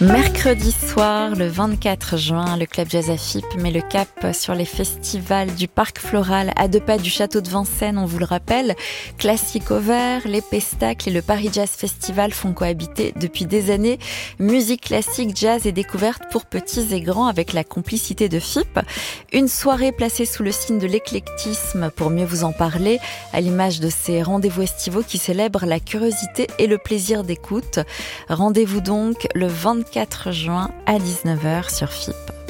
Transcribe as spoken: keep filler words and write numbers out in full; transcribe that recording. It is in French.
Mercredi soir, le vingt-quatre juin, le Club Jazz à Fippe met le cap sur les festivals du Parc Floral à deux pas du château de Vincennes, on vous le rappelle. Classique au vert, les Pestacles et le Paris Jazz Festival font cohabiter depuis des années musique classique, jazz et découverte pour petits et grands avec la complicité de Fippe. Une soirée placée sous le signe de l'éclectisme pour mieux vous en parler, à l'image de ces rendez-vous estivaux qui célèbrent la curiosité et le plaisir d'écoute. Rendez-vous donc le vingt-quatre juin à dix-neuf heures sur Fippe.